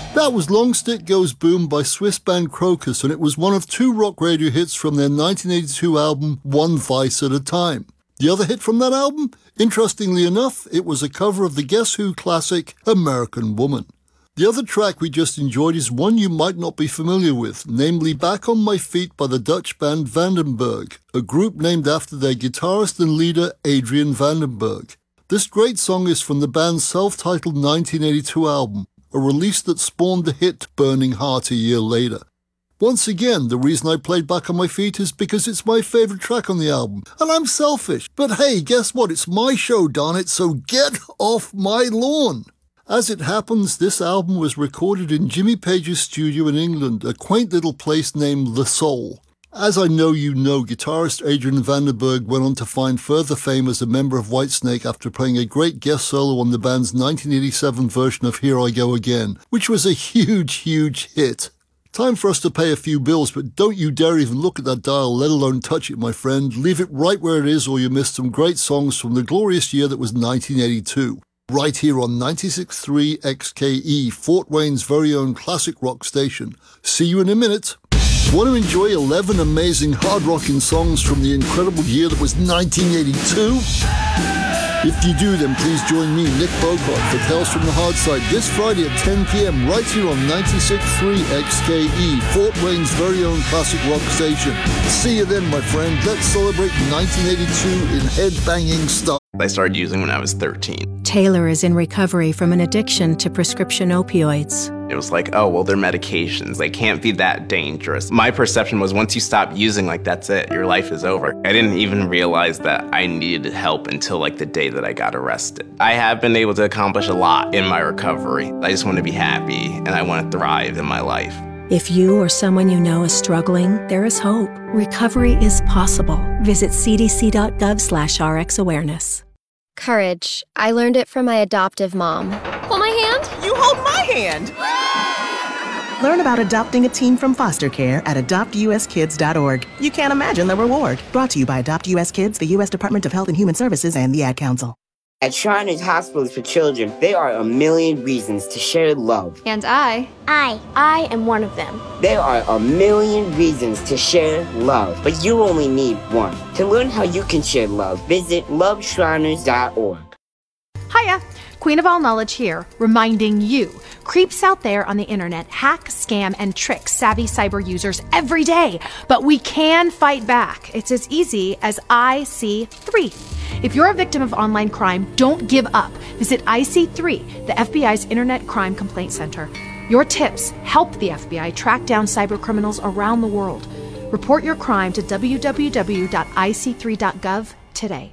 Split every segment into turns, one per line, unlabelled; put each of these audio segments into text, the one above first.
That was Long Stick Goes Boom by Swiss band Crocus, and it was one of two rock radio hits from their 1982 album One Vice at a Time. The other hit from that album? Interestingly enough, it was a cover of the Guess Who classic American Woman. The other track we just enjoyed is one you might not be familiar with, namely Back on My Feet by the Dutch band Vandenberg, a group named after their guitarist and leader Adrian Vandenberg. This great song is from the band's self-titled 1982 album, a release that spawned the hit Burning Heart a year later. Once again, the reason I played Back on My Feet is because it's my favourite track on the album, and I'm selfish. But hey, guess what? It's my show, darn it, so get off my lawn! As it happens, this album was recorded in Jimmy Page's studio in England, a quaint little place named The Soul. As I know you know, guitarist Adrian Vandenberg went on to find further fame as a member of Whitesnake after playing a great guest solo on the band's 1987 version of Here I Go Again, which was a huge hit. Time for us to pay a few bills, but don't you dare even look at that dial, let alone touch it, my friend. Leave it right where it is, or you missed some great songs from the glorious year that was 1982. Right here on 96.3 XKE, Fort Wayne's very own classic rock station. See you in a minute. Want to enjoy 11 amazing hard-rocking songs from the incredible year that was 1982? If you do, then please join me, Nick Bogart, for Tales from the Hard Side this Friday at 10 p.m. right here on 96.3 XKE, Fort Wayne's very own classic rock station. See you then, my friend. Let's celebrate 1982 in head-banging style.
I started using when I was 13.
Taylor is in recovery from an addiction to prescription opioids.
It was like, oh, well, they're medications. They can't be that dangerous. My perception was once you stop using, like, that's it. Your life is over. I didn't even realize that I needed help until, like, the day that I got arrested. I have been able to accomplish a lot in my recovery. I just want to be happy, and I want to thrive in my life.
If you or someone you know is struggling, there is hope. Recovery is possible. Visit cdc.gov/RxAwareness.
Courage. I learned it from my adoptive mom. Hold my hand.
You hold my hand. Learn about adopting a teen from foster care at adoptuskids.org. You can't imagine the reward. Brought to you by Adopt US Kids, the U.S. Department of Health and Human Services, and the Ad Council.
At Shriners Hospitals for Children, there are a million reasons to share love.
And I am one of them.
There are a million reasons to share love, but you only need one. To learn how you can share love, visit loveshriners.org.
Hiya, Queen of All Knowledge here, reminding you, creeps out there on the internet hack, scam, and trick savvy cyber users every day, but we can fight back. It's as easy as IC3. If you're a victim of online crime, don't give up. Visit IC3, the FBI's Internet Crime Complaint Center. Your tips help the FBI track down cyber criminals around the world. Report your crime to www.ic3.gov today.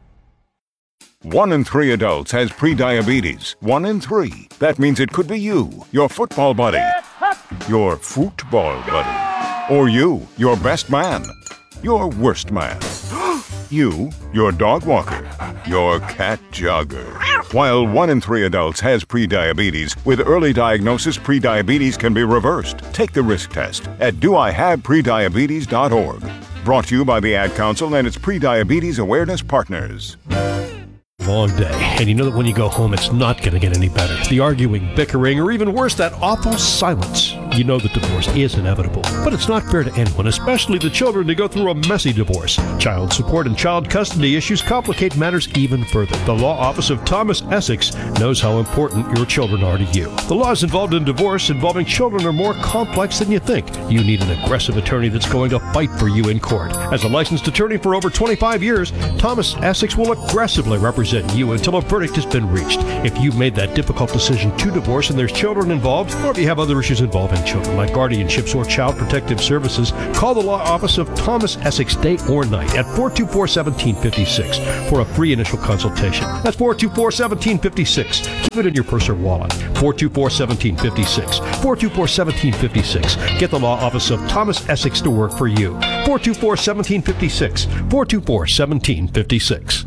1 in 3 adults has prediabetes. 1 in 3. That means it could be you, your football buddy, your football buddy, or you, your best man, your worst man, you, your dog walker, your cat jogger. While 1 in 3 adults has prediabetes, with early diagnosis, prediabetes can be reversed. Take the risk test at doihaveprediabetes.org. Brought to you by the Ad Council and its Prediabetes Awareness Partners.
Long day, and you know that when you go home, it's not going to get any better. The arguing, bickering, or even worse, that awful silence. You know that divorce is inevitable, but it's not fair to anyone, especially the children, to go through a messy divorce. Child support and child custody issues complicate matters even further. The Law Office of Thomas Essex knows how important your children are to you. The laws involved in divorce involving children are more complex than you think. You need an aggressive attorney that's going to fight for you in court. As a licensed attorney for over 25 years, Thomas Essex will aggressively represent you until a verdict has been reached. If you've made that difficult decision to divorce and there's children involved, or if you have other issues involving children like guardianships or child protective services, call the Law Office of Thomas Essex day or night at 424-1756 for a free initial consultation. That's 424-1756. Keep it in your purse or wallet. 424-1756. 424-1756. Get the Law Office of Thomas Essex to work for you. 424-1756. 424-1756.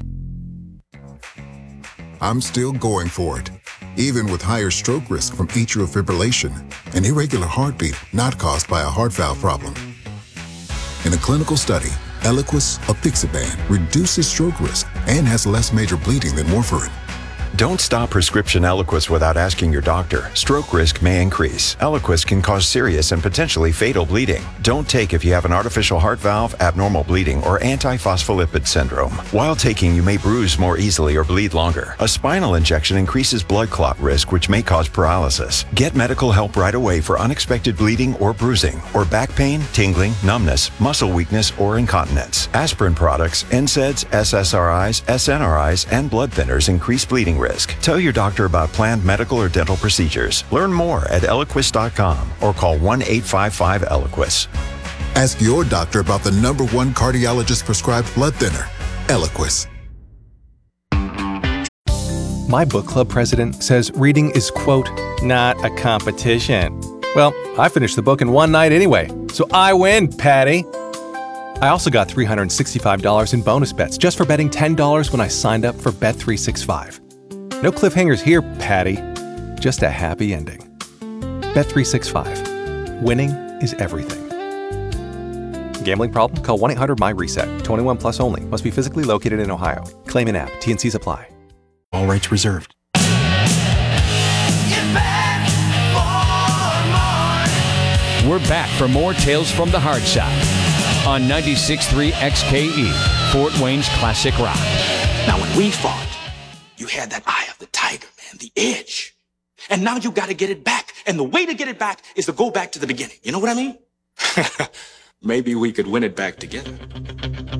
I'm still going for it, even with higher stroke risk from atrial fibrillation, an irregular heartbeat not caused by a heart valve problem. In a clinical study, Eliquis apixaban reduces stroke risk and has less major bleeding than warfarin.
Don't stop prescription Eliquis without asking your doctor. Stroke risk may increase. Eliquis can cause serious and potentially fatal bleeding. Don't take if you have an artificial heart valve, abnormal bleeding, or antiphospholipid syndrome. While taking, you may bruise more easily or bleed longer. A spinal injection increases blood clot risk, which may cause paralysis. Get medical help right away for unexpected bleeding or bruising, or back pain, tingling, numbness, muscle weakness, or incontinence. Aspirin products, NSAIDs, SSRIs, SNRIs, and blood thinners increase bleeding risk. Tell your doctor about planned medical or dental procedures. Learn more at Eliquis.com or call 1-855-ELIQUIS.
Ask your doctor about the #1 cardiologist prescribed blood thinner, Eliquis.
My book club president says reading is, quote, not a competition. Well, I finished the book in one night anyway, so I win, Patty. I also got $365 in bonus bets just for betting $10 when I signed up for Bet365. No cliffhangers here, Patty. Just a happy ending. Bet365. Winning is everything. Gambling problem? Call 1-800-MY-RESET. 21 plus only. Must be physically located in Ohio. Claim in app. T&Cs apply.
All rights reserved.
We're back for more Tales from the Hard Side on 96.3 XKE, Fort Wayne's classic rock.
Now, when we fought, you had that eye of the tiger, man, the edge. And now you got to get it back. And the way to get it back is to go back to the beginning. You know what I mean? Maybe we could win it back together.